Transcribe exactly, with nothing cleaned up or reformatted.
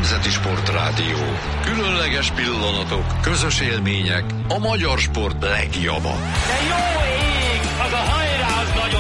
Nemzeti Sportrádió. Különleges pillanatok, közös élmények, a magyar sport legjava. De jó ég az a